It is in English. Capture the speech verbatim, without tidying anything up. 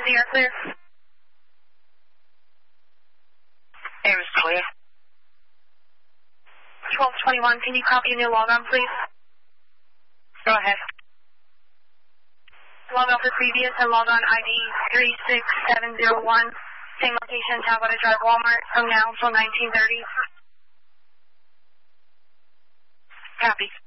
Busy or clear? Air is clear. twelve twenty-one, can you copy a new logon, please? Go ahead. Log on for previous and log on I D three six seven zero one. Same location, Talbot Drive, Walmart, from now until nineteen thirty. Copy.